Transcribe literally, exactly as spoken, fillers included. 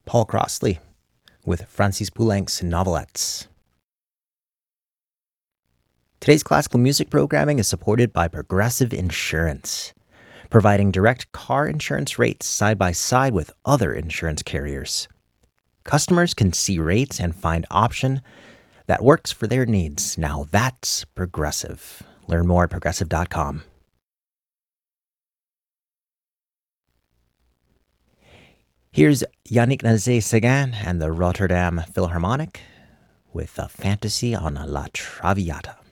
Paul Crossley with Francis Poulenc's novelettes. Today's classical music programming is supported by Progressive Insurance, providing direct car insurance rates side by side with other insurance carriers. Customers can see rates and find option that works for their needs. Now that's Progressive. Learn more at progressive dot com. Here's Yannick Nézet-Séguin and the Rotterdam Philharmonic with a fantasy on La Traviata.